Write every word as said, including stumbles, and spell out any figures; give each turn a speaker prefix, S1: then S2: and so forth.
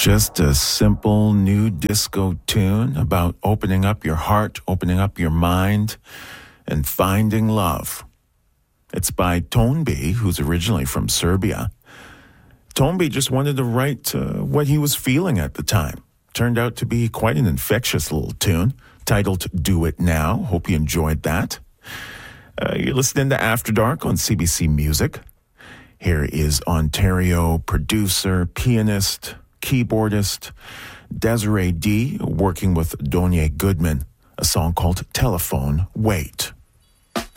S1: Just a simple new disco tune about opening up your heart, opening up your mind, and finding love. It's by Tonbi, who's originally from Serbia. Tonbi just wanted to write uh, what he was feeling at the time. Turned out to be quite an infectious little tune, titled Do It Now. Hope you enjoyed that. Uh, you're listening to After Dark on C B C Music. Here is Ontario producer, pianist, keyboardist Desiree D working with Donye Goodman, a song called Telephone Wait.